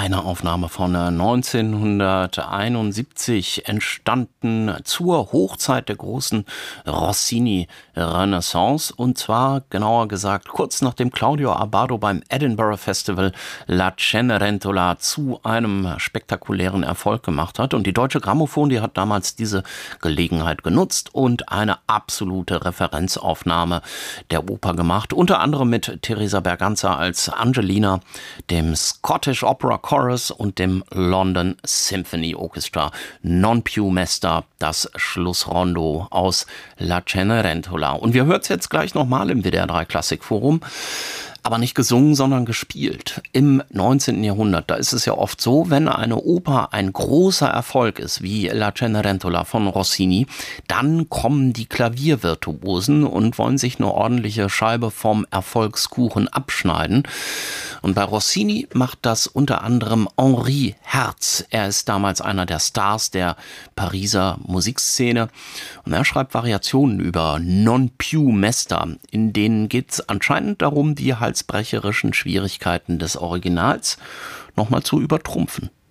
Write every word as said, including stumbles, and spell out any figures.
Eine Aufnahme von neunzehnhunderteinundsiebzig, entstanden zur Hochzeit der großen Rossini-Renaissance, und zwar genauer gesagt kurz nachdem Claudio Abbado beim Edinburgh Festival La Cenerentola zu einem spektakulären Erfolg gemacht hat. Und die Deutsche Grammophon, die hat damals diese Gelegenheit genutzt und eine absolute Referenzaufnahme der Oper gemacht, unter anderem mit Teresa Berganza als Angelina, dem Scottish Opera Chorus und dem London Symphony Orchestra. Non più mesta, das Schlussrondo aus La Cenerentola. Und wir hören es jetzt gleich nochmal im W D R drei Klassikforum. Aber nicht gesungen, sondern gespielt. Im neunzehnten Jahrhundert, da ist es ja oft so, wenn eine Oper ein großer Erfolg ist, wie La Cenerentola von Rossini, dann kommen die Klaviervirtuosen und wollen sich eine ordentliche Scheibe vom Erfolgskuchen abschneiden. Und bei Rossini macht das unter anderem Henri Herz. Er ist damals einer der Stars der Pariser Musikszene. Und er schreibt Variationen über Non più mesta. In denen geht es anscheinend darum, die halsbrecherischen Schwierigkeiten des Originals nochmal zu übertrumpfen.